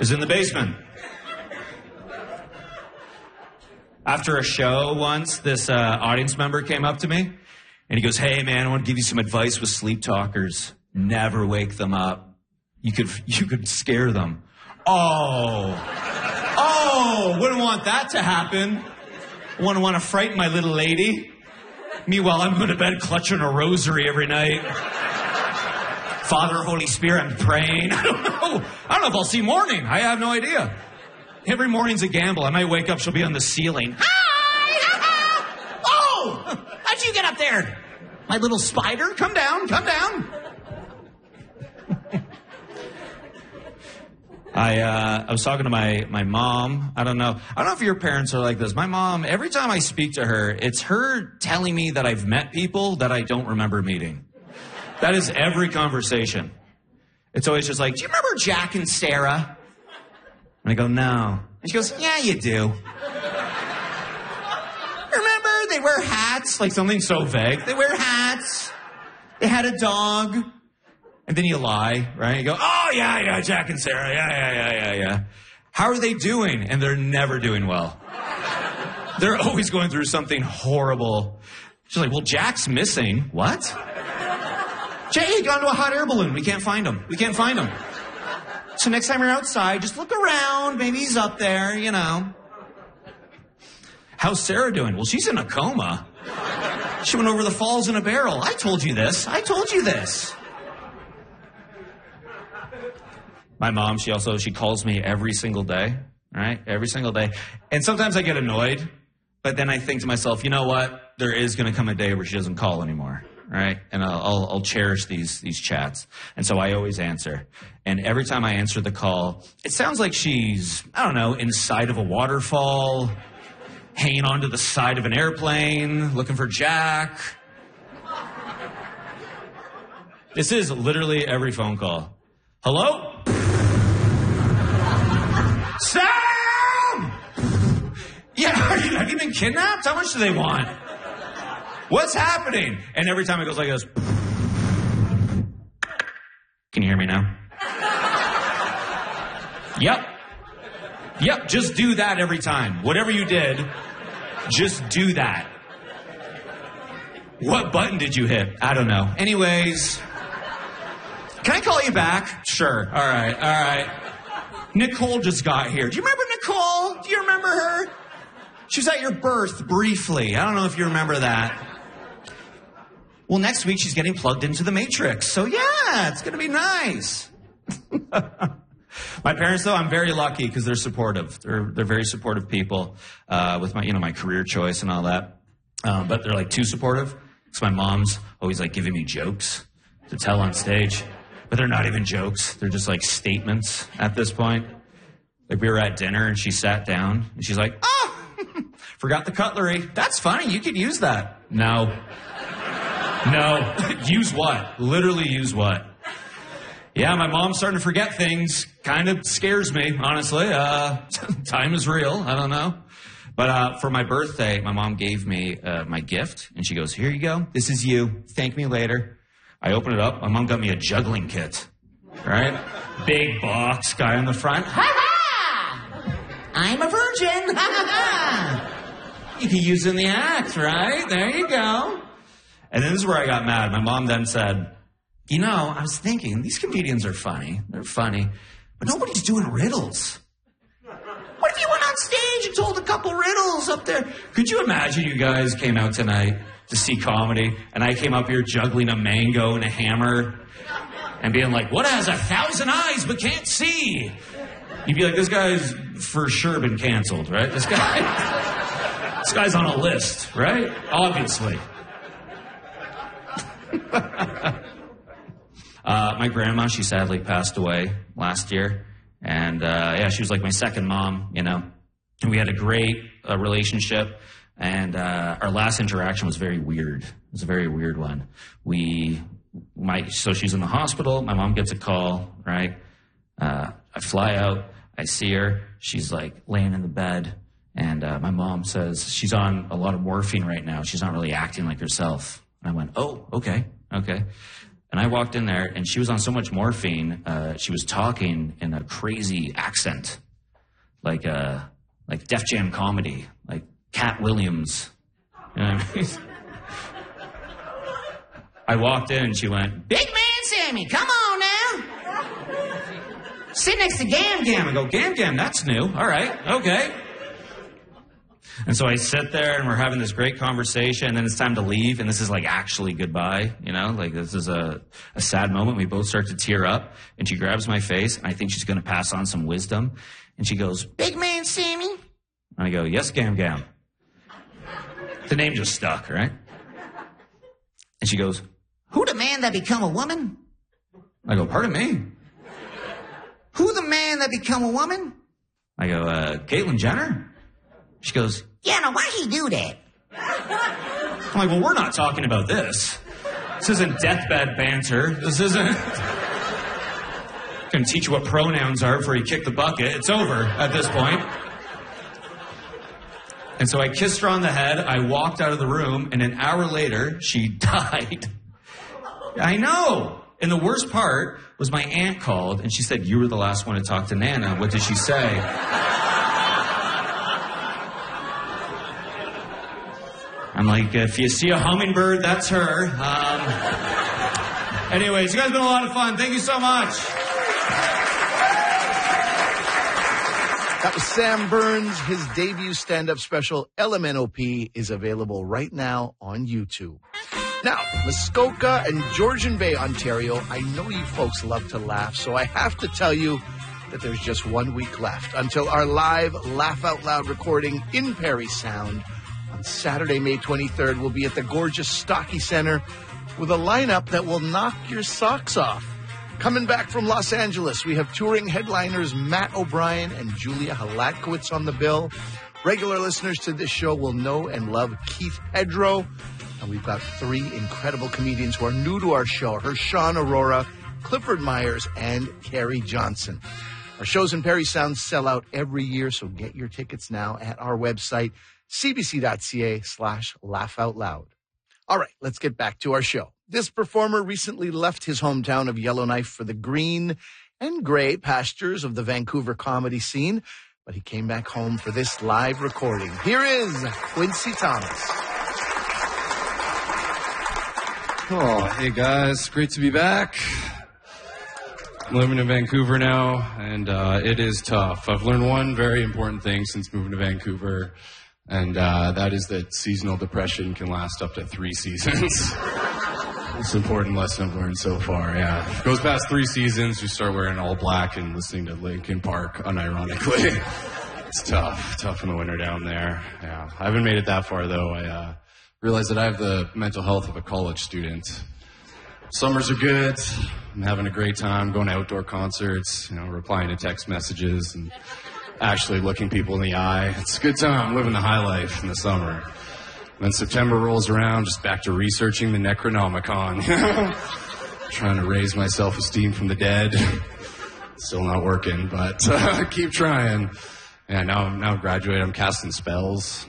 is in the basement. After a show once, this audience member came up to me, and he goes, "Hey, man, I want to give you some advice with sleep talkers. Never wake them up. You could scare them." Oh, wouldn't want that to happen. Wouldn't want to frighten my little lady. Meanwhile, I'm going to bed clutching a rosary every night. Father, Holy Spirit, I'm praying. I don't know if I'll see morning. I have no idea. Every morning's a gamble. I might wake up, she'll be on the ceiling. Hi! Oh! How'd you get up there? My little spider? Come down. I was talking to my mom. I don't know if your parents are like this. My mom, every time I speak to her, it's her telling me that I've met people that I don't remember meeting. That is every conversation. It's always just like, "Do you remember Jack and Sarah?" And I go, "No." And she goes, "Yeah, you do. Remember, they wear hats?" Like something so vague. They wear hats. They had a dog. And then you lie, right? You go, "Oh, yeah, Jack and Sarah. Yeah. How are they doing?" And they're never doing well. They're always going through something horrible. She's like, "Well, Jack's missing." What? "Jay gone to a hot air balloon. We can't find him. So next time you're outside, just look around. Maybe he's up there, you know." "How's Sarah doing?" "Well, she's in a coma. She went over the falls in a barrel. I told you this. My mom, she calls me every single day, right? Every single day. And sometimes I get annoyed, but then I think to myself, you know what? There is going to come a day where she doesn't call anymore, right? And I'll cherish these chats. And so I always answer. And every time I answer the call, it sounds like she's, I don't know, inside of a waterfall, hanging onto the side of an airplane, looking for Jack. This is literally every phone call. "Hello? Sam! Yeah, have you been kidnapped? How much do they want? What's happening?" And every time it goes like this. Can you hear me now? Yep, just do that every time. Whatever you did, just do that. What button did you hit? I don't know. Anyways, can I call you back? Sure. All right. Nicole just got here. Do you remember Nicole? Do you remember her? She was at your birth briefly. I don't know if you remember that. Well, next week she's getting plugged into the Matrix. So yeah, it's going to be nice. My parents, though, I'm very lucky because they're supportive. They're very supportive people with my career choice and all that. But they're like too supportive. Because my mom's always like giving me jokes to tell on stage. But they're not even jokes. They're just like statements at this point. Like we were at dinner and she sat down and she's like, "Oh, forgot the cutlery. That's funny. You could use that." No. Use what? Literally use what? Yeah, my mom's starting to forget things. Kind of scares me, honestly. Time is real. I don't know. But for my birthday, my mom gave me my gift. And she goes, "Here you go. This is you. Thank me later." I open it up. My mom got me a juggling kit. Right? Big box, guy on the front. Ha-ha! I'm a virgin. Ha-ha-ha! You can use it in the act, right? There you go. And then this is where I got mad. My mom then said, I was thinking, these comedians are funny. They're funny. But nobody's doing riddles. What if you went on stage and told a couple riddles up there? Could you imagine you guys came out tonight to see comedy, and I came up here juggling a mango and a hammer and being like, "What has 1,000 eyes but can't see?" You'd be like, this guy's for sure been canceled, right? This guy's on a list, right? Obviously. My grandma, she sadly passed away last year. And, she was like my second mom, And we had a great relationship. And our last interaction was very weird. It was a very weird one. So she's in the hospital. My mom gets a call, right? I fly out. I see her. She's like laying in the bed. And my mom says she's on a lot of morphine right now. She's not really acting like herself. And I went, "Oh, okay. And I walked in there, and she was on so much morphine, she was talking in a crazy accent, like Def Jam comedy, like Cat Williams. You know what I mean? I walked in, and she went, "Big man Sammy, come on now. Sit next to Gam Gam." I go, "Gam Gam, that's new. All right, okay." And so I sit there, and we're having this great conversation, and then it's time to leave, and this is like actually goodbye, you know? Like this is a sad moment. We both start to tear up, and she grabs my face, and I think she's going to pass on some wisdom. And she goes, "Big man Sammy." And I go, "Yes, Gam Gam." The name just stuck, right? And she goes, "Who the man that become a woman?" I go, "Pardon me?" "Who the man that become a woman?" I go, "Caitlyn Jenner?" She goes, "Yeah, now why he do that?" I'm like, "Well, we're not talking about this. This isn't deathbed banter. This isn't going to teach you what pronouns are before you kick the bucket. It's over at this point." And so I kissed her on the head. I walked out of the room, and an hour later, she died. I know. And the worst part was my aunt called, and she said, "You were the last one to talk to Nana. What did she say?" I'm like, "If you see a hummingbird, that's her." Anyways, you guys have been a lot of fun. Thank you so much. That was Sam Burns. His debut stand-up special, LMNOP, is available right now on YouTube. Now, Muskoka and Georgian Bay, Ontario, I know you folks love to laugh, so I have to tell you that there's just 1 week left until our live Laugh Out Loud recording in Parry Sound. On Saturday, May 23rd, we'll be at the gorgeous Stocky Center with a lineup that will knock your socks off. Coming back from Los Angeles, we have touring headliners Matt O'Brien and Julia Halatkowicz on the bill. Regular listeners to this show will know and love Keith Pedro. And we've got 3 incredible comedians who are new to our show: Hershawn Aurora, Clifford Myers, and Carrie Johnson. Our shows in Parry Sound sell out every year, so get your tickets now at our website, cbc.ca/laughoutloud. All right, let's get back to our show. This performer recently left his hometown of Yellowknife for the green and gray pastures of the Vancouver comedy scene, but he came back home for this live recording. Here is Quincy Thomas. Oh, hey guys, great to be back. I'm living in Vancouver now, and it is tough. I've learned one very important thing since moving to Vancouver, and that is that seasonal depression can last up to 3 seasons. It's an important lesson I've learned so far, yeah. If it goes past 3 seasons, you start wearing all black and listening to Linkin Park, unironically. It's tough in the winter down there. Yeah, I haven't made it that far, though. I realized that I have the mental health of a college student. Summers are good. I'm having a great time going to outdoor concerts, replying to text messages and actually looking people in the eye. It's a good time, living the high life in the summer. Then September rolls around, just back to researching the Necronomicon. Trying to raise my self-esteem from the dead. Still not working, but keep trying. Yeah, now I'm graduated. I'm casting spells.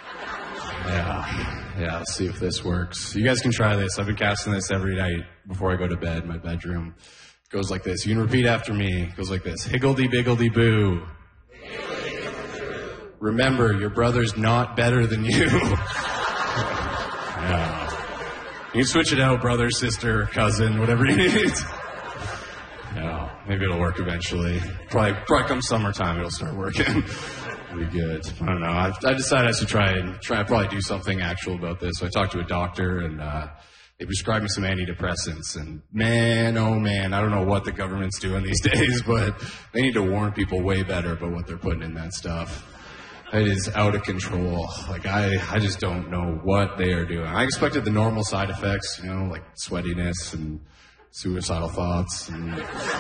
Yeah, let's see if this works. You guys can try this. I've been casting this every night before I go to bed in my bedroom. It goes like this. You can repeat after me. It goes like this. Higgledy-biggledy-boo. Remember, your brother's not better than you. Yeah. You can switch it out, brother, sister, cousin, whatever you need. Yeah, maybe it'll work eventually. Probably come summertime, it'll start working. It'll be good. I don't know. I decided I should try and probably do something actual about this. So I talked to a doctor, and they prescribed me some antidepressants. And man, oh man, I don't know what the government's doing these days, but they need to warn people way better about what they're putting in that stuff. It is out of control. Like, I just don't know what they are doing. I expected the normal side effects, like sweatiness and suicidal thoughts and,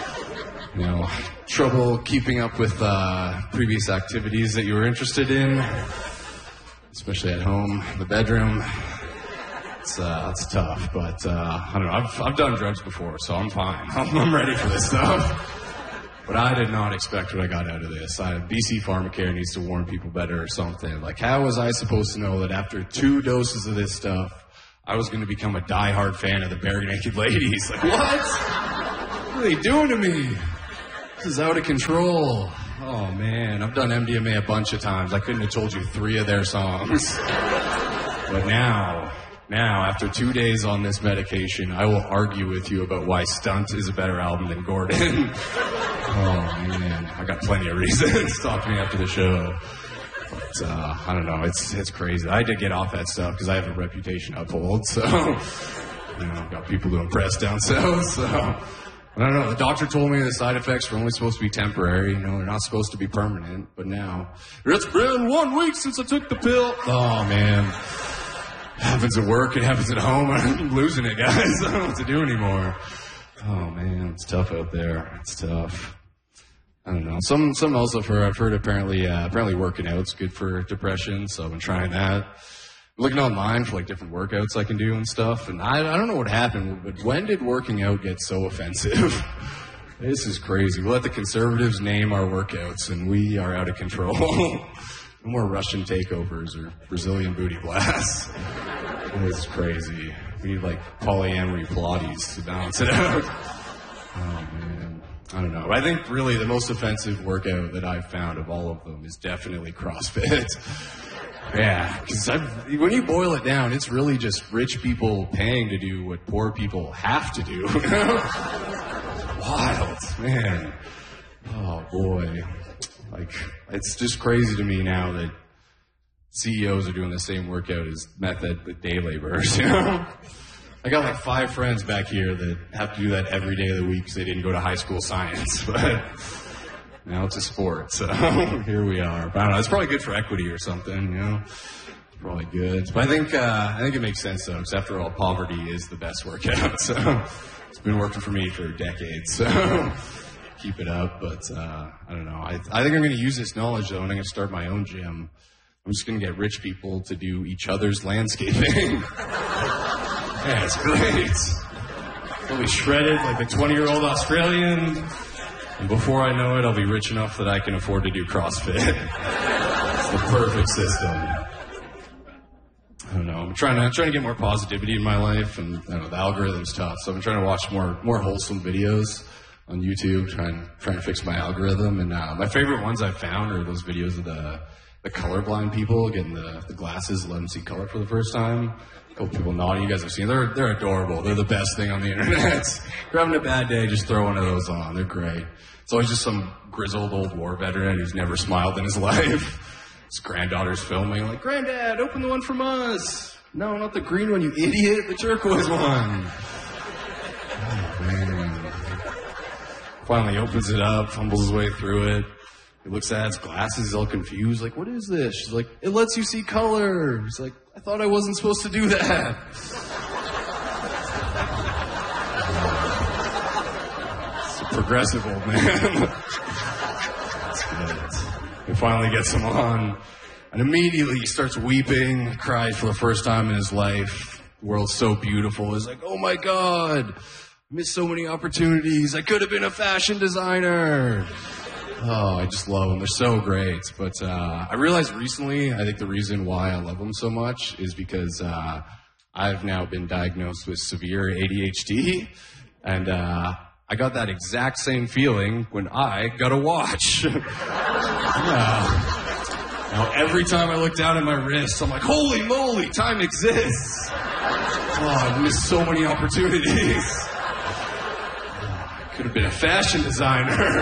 trouble keeping up with previous activities that you were interested in, especially at home, in the bedroom. It's tough, but I don't know. I've done drugs before, so I'm fine. I'm ready for this stuff. But I did not expect what I got out of this. BC Pharmacare needs to warn people better or something. Like, how was I supposed to know that after 2 doses of this stuff, I was going to become a diehard fan of the Bare Naked Ladies. Like, what? What are they doing to me? This is out of control. Oh, man. I've done MDMA a bunch of times. I couldn't have told you 3 of their songs. But now, after 2 days on this medication, I will argue with you about why Stunt is a better album than Gordon. Oh, man. I got plenty of reasons to talk to me after the show. But, I don't know. It's crazy. I did get off that stuff because I have a reputation to uphold. So, I've got people to impress down south. So, I don't know. The doctor told me the side effects were only supposed to be temporary. They're not supposed to be permanent. But now, it's been 1 week since I took the pill. Oh, man. It happens at work. It happens at home. I'm losing it, guys. I don't know what to do anymore. Oh, man. It's tough out there. It's tough. I don't know. Something else I've heard apparently working out's good for depression, so I've been trying that. I'm looking online for different workouts I can do and stuff, and I don't know what happened, but when did working out get so offensive? This is crazy. We let the conservatives name our workouts, and we are out of control. No more Russian takeovers or Brazilian booty blasts. This is crazy. We need polyamory Pilates to balance it out. Oh, man. I don't know. I think really the most offensive workout that I've found of all of them is definitely CrossFit. Yeah, because when you boil it down, it's really just rich people paying to do what poor people have to do. Wild, man. Oh, boy. It's just crazy to me now that CEOs are doing the same workout as method day laborers, I got 5 friends back here that have to do that every day of the week because they didn't go to high school science. But now it's a sport, so here we are. But I don't know, it's probably good for equity or something, It's probably good. But I think it makes sense, though, because after all, poverty is the best workout. So it's been working for me for decades, so keep it up. But I don't know. I think I'm going to use this knowledge, though, and I'm going to start my own gym. I'm just going to get rich people to do each other's landscaping. Yeah, it's great. I'll be shredded like the 20-year-old Australian. And before I know it, I'll be rich enough that I can afford to do CrossFit. It's the perfect system. I don't know. I'm trying to get more positivity in my life, and I don't know, the algorithm's tough. So I'm trying to watch more wholesome videos on YouTube, trying to fix my algorithm. And my favorite ones I've found are those videos of the colorblind people getting the glasses, let them see color for the first time. A couple people nodding. You guys have seen them. They're adorable. They're the best thing on the internet. If you're having a bad day, just throw one of those on. They're great. It's always just some grizzled old war veteran who's never smiled in his life. His granddaughter's filming, Granddad, open the one from us. No, not the green one, you idiot. The turquoise one. Oh, man. Finally opens it up, fumbles his way through it. He looks at his glasses, he's all confused, what is this? She's like, it lets you see color. He's like, I thought I wasn't supposed to do that. It's a progressive old man. That's good. He finally gets him on, and immediately he starts weeping, cries for the first time in his life. The world's so beautiful. He's like, oh my God, I missed so many opportunities. I could have been a fashion designer. Oh, I just love them. They're so great. But I realized recently, I think the reason why I love them so much is because I've now been diagnosed with severe ADHD. And I got that exact same feeling when I got a watch. Yeah. Now, every time I look down at my wrist, I'm like, holy moly, time exists. Oh, I've missed so many opportunities. I could have been a fashion designer.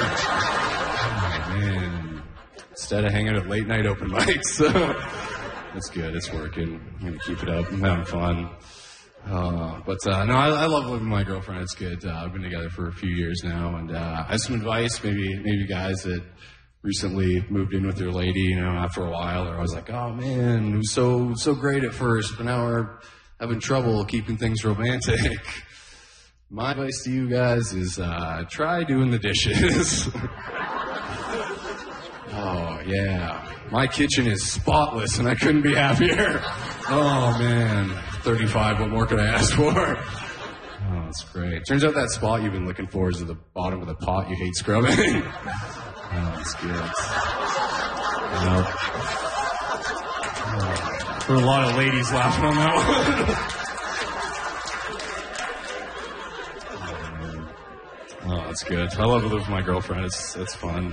Man, instead of hanging at late night open mics. That's good. It's working. I'm going to keep it up. I'm having fun. No, I love living with my girlfriend. It's good. I've been together for a few years now, and I have some advice. Maybe guys that recently moved in with their lady, after a while, they're always like, oh man, it was so great at first, but now we're having trouble keeping things romantic. My advice to you guys is try doing the dishes. Oh, yeah. My kitchen is spotless, and I couldn't be happier. Oh, man. 35, what more could I ask for? Oh, that's great. Turns out that spot you've been looking for is at the bottom of the pot you hate scrubbing. Oh, that's good. There were a lot of ladies laughing on that one. Oh, that's good. I love to live with my girlfriend. It's fun.